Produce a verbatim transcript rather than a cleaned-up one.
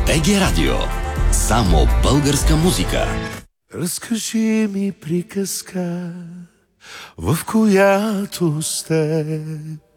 БГ Радио. Само българска музика. Разкажи ми приказка, в която сте